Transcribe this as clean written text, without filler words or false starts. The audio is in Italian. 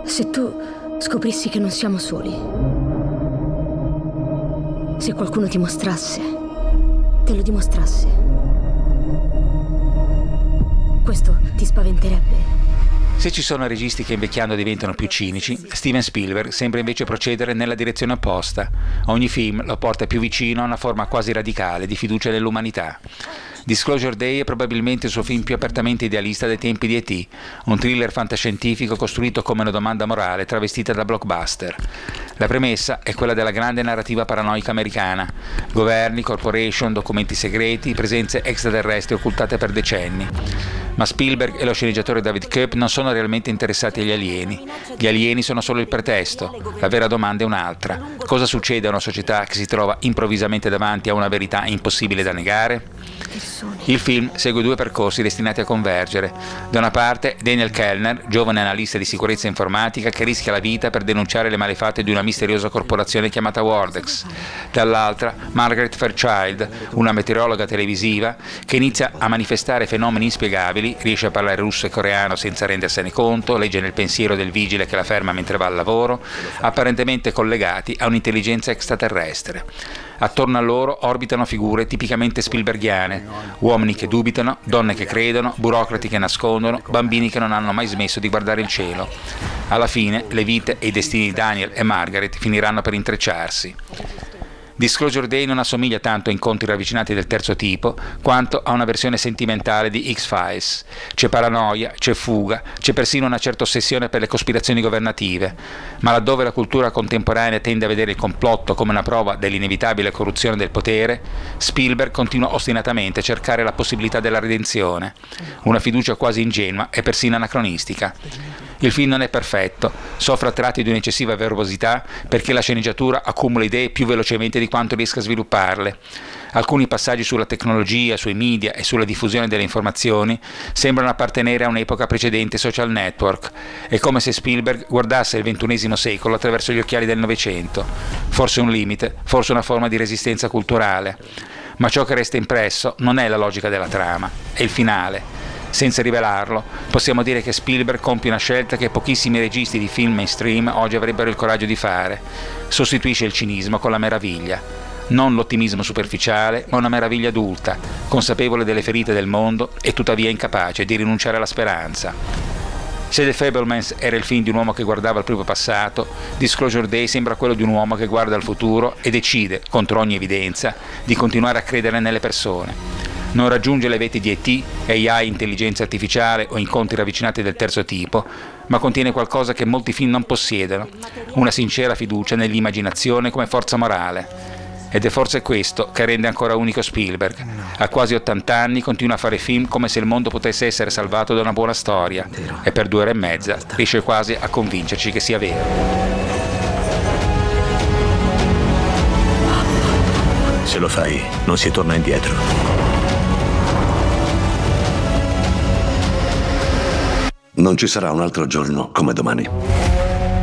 Se tu scoprissi che non siamo soli, se qualcuno ti mostrasse, te lo dimostrasse, questo ti spaventerebbe? Se ci sono registi che invecchiando diventano più cinici, Steven Spielberg sembra invece procedere nella direzione opposta. Ogni film lo porta più vicino a una forma quasi radicale di fiducia nell'umanità. Disclosure Day è probabilmente il suo film più apertamente idealista dai tempi di E.T., un thriller fantascientifico costruito come una domanda morale travestita da blockbuster. La premessa è quella della grande narrativa paranoica americana: governi, corporation, documenti segreti, presenze extraterrestri occultate per decenni. Ma Spielberg e lo sceneggiatore David Koepp non sono realmente interessati agli alieni. Gli alieni sono solo il pretesto. La vera domanda è un'altra: cosa succede a una società che si trova improvvisamente davanti a una verità impossibile da negare? Il film segue due percorsi destinati a convergere. Da una parte Daniel Kellner, giovane analista di sicurezza informatica che rischia la vita per denunciare le malefatte di una misteriosa corporazione chiamata Wordex. Dall'altra Margaret Fairchild, una meteorologa televisiva che inizia a manifestare fenomeni inspiegabili, riesce a parlare russo e coreano senza rendersene conto, legge nel pensiero del vigile che la ferma mentre va al lavoro, apparentemente collegati a un'intelligenza extraterrestre. Attorno a loro orbitano figure tipicamente spielberghiane: uomini che dubitano, donne che credono, burocrati che nascondono, bambini che non hanno mai smesso di guardare il cielo. Alla fine le vite e i destini di Daniel e Margaret finiranno per intrecciarsi. Disclosure Day non assomiglia tanto a incontri ravvicinati del terzo tipo quanto a una versione sentimentale di X-Files. C'è paranoia, c'è fuga, c'è persino una certa ossessione per le cospirazioni governative, ma laddove la cultura contemporanea tende a vedere il complotto come una prova dell'inevitabile corruzione del potere, Spielberg continua ostinatamente a cercare la possibilità della redenzione, una fiducia quasi ingenua e persino anacronistica. Il film non è perfetto, soffre a tratti di un'eccessiva verbosità perché la sceneggiatura accumula idee più velocemente di quanto riesca a svilupparle. Alcuni passaggi sulla tecnologia, sui media e sulla diffusione delle informazioni sembrano appartenere a un'epoca precedente ai social network. È come se Spielberg guardasse il XXI secolo attraverso gli occhiali del Novecento. Forse un limite, forse una forma di resistenza culturale. Ma ciò che resta impresso non è la logica della trama, è il finale. Senza rivelarlo, possiamo dire che Spielberg compie una scelta che pochissimi registi di film mainstream oggi avrebbero il coraggio di fare. Sostituisce il cinismo con la meraviglia. Non l'ottimismo superficiale, ma una meraviglia adulta, consapevole delle ferite del mondo e tuttavia incapace di rinunciare alla speranza. Se The Fabelmans era il film di un uomo che guardava al proprio passato, Disclosure Day sembra quello di un uomo che guarda al futuro e decide, contro ogni evidenza, di continuare a credere nelle persone. Non raggiunge le veti di E.T., AI, intelligenza artificiale o incontri ravvicinati del terzo tipo, ma contiene qualcosa che molti film non possiedono: una sincera fiducia nell'immaginazione come forza morale. Ed è forse questo che rende ancora unico Spielberg. A quasi 80 anni continua a fare film come se il mondo potesse essere salvato da una buona storia, e per 2 ore e mezza riesce quasi a convincerci che sia vero. Se lo fai, non si torna indietro. Non ci sarà un altro giorno come domani.